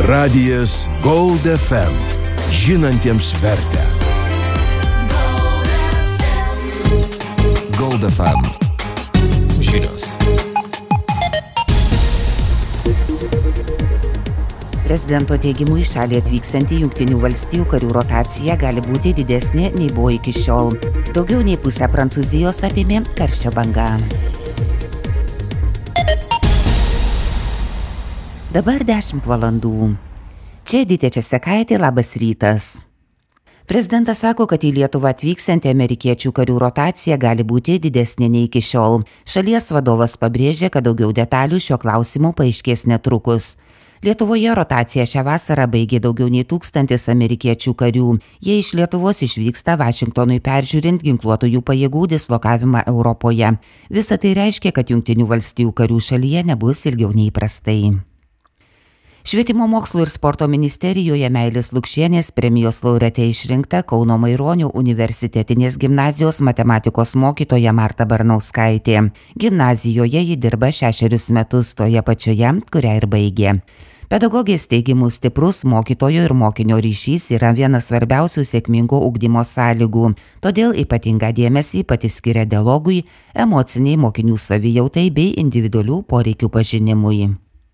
Radijas Gold FM. Žinantiems vertę. Gold FM. Žinios. Prezidento teigimu į šalį atvyksianti Jungtinių valstijų karių rotacija gali būti didesnė nei buvo iki šiol. Daugiau nei pusę Prancūzijos apėmė karščio banga. Dabar 10 valandų. Čia Editė Česekaitė, labas rytas. Prezidentas sako, kad į Lietuvą atvyksianti amerikiečių karių rotacija gali būti didesnė nei iki šiol. Šalies vadovas pabrėžė, kad daugiau detalių šio klausimu paaiškės netrukus. Lietuvoje rotaciją šią vasarą baigė daugiau nei 1000 amerikiečių karių. Jie iš Lietuvos išvyksta Vašingtonui peržiūrint ginkluotųjų pajėgų dislokavimą Europoje. Visa tai reiškia, kad Jungtinių valstijų karių šalyje nebus ilgiau nei įprastai. Švietimo mokslo ir sporto ministerijoje Meilės Lukšienės premijos laureatė išrinkta Kauno Maironio universitetinės gimnazijos matematikos mokytoja Marta Barnauskaitė. Gimnazijoje ji dirba 6 metus toje pačioje, kurią ir baigė. Pedagogės teigimu stiprus mokytojo ir mokinio ryšys yra vienas svarbiausių sėkmingo ugdymo sąlygų. Todėl ypatingą dėmesį pati skiria dialogui, emociniai mokinių savijautai bei individualių poreikių pažinimui.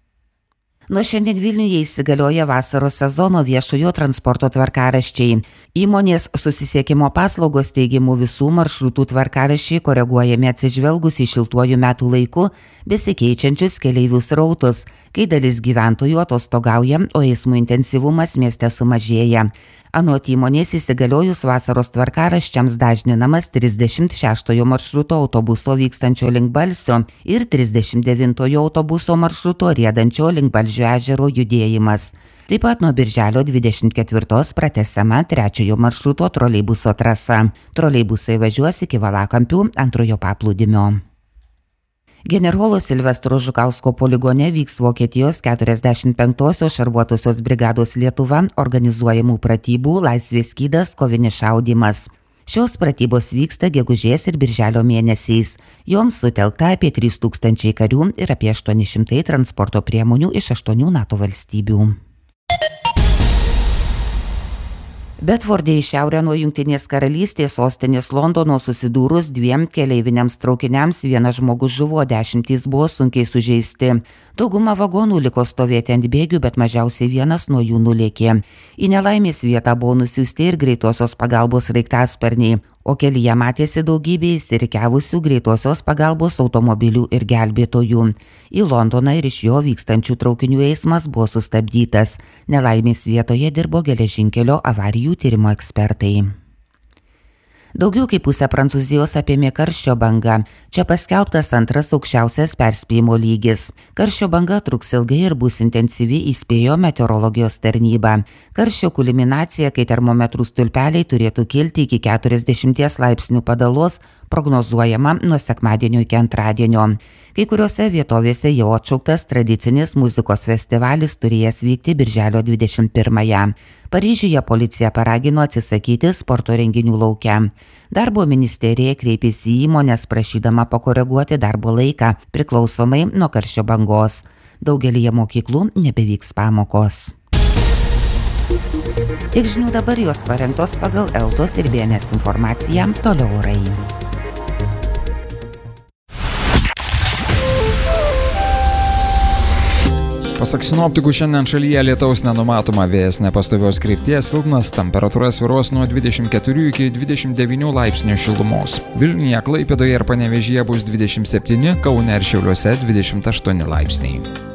Nuo šiandien Vilniuje įsigalioja vasaros sezono viešojo transporto tvarkaraščiai. Įmonės susisiekimo paslaugos teigimu visų maršrutų tvarkaraščiai koreguojami atsižvelgus į šiltuoju metų laiku besikeičiančius keleivių srautus, kai dalis gyventojų atostogauja, o eismo intensyvumas mieste sumažėja. Anot įmonės įsigaliojus vasaros tvarkaraščiams dažninamas 36 maršruto autobuso vykstančio link Balsio ir 39 autobuso maršruto riedančio link Balžio ežero judėjimas. Taip pat nuo birželio 24 pratęsiama 3 maršruto troleibuso trasa. Troleibusai važiuos iki Valakampių 2 paplūdimio. Generolo Silvestro Žukausko poligone vyks Vokietijos 45-osios šarvuotosios brigados Lietuva organizuojamų pratybų Laisvės skydas kovinis šaudymas. Šios pratybos vyksta gegužės ir birželio mėnesiais. Joms sutelkta apie 3000 karių ir apie 800 transporto priemonių iš 8 NATO valstybių. Bedforde į šiaurę nuo Jungtinės karalystės sostinės Londono susidūrus 2 keleiviniams traukiniams vienas žmogus žuvo, 10 buvo sunkiai sužeisti. Dauguma vagonų liko stovėti ant bėgių, bet mažiausiai vienas nuo jų nulėkė. Į nelaimės vietą buvo nusiųsti ir greitosios pagalbos sraigtasparniai, o kelyje matėsi daugybė išsirikiavusių greitosios pagalbos automobilių ir gelbėtojų. Į Londoną ir iš jo vykstančių traukinių eismas buvo sustabdytas. Nelaimės vietoje dirbo geležinkelio avarijų tyrimo ekspertai. Daugiau kaip pusę Prancūzijos apėmė karščio banga. Čia paskelbtas antras aukščiausias perspėjimo lygis. Karščio banga truks ilgai ir bus intensyvi, įspėjo meteorologijos tarnyba. Karščio kulminacija, kai termometrų stulpeliai turėtų kilti iki 40 laipsnių padalos, prognozuojama nuo sekmadienio iki antradienio. Kai kuriuose vietovėse jau atšauktas tradicinis muzikos festivalis turėjęs vykti birželio 21-ąją. Paryžiuje policija paragino atsisakyti sporto renginių lauke. Darbo ministerija kreipėsi į įmones prašydama pakoreguoti darbo laiką priklausomai nuo karščio bangos. Daugelyje mokyklų nebevyks pamokos. Tik žinių dabar jos parengtos pagal Eltos ir BNS informaciją, toliau orai. Pasak sinoptikų, šiandien šalyje lietaus nenumatoma, vėjas nepastovios krypties, silpnas, temperatūra svyruos nuo 24 iki 29 laipsnių šilumos. Vilniuje, Klaipėdoje ir Panevėžyje bus 27, Kaune ir Šiauliuose 28 laipsniai.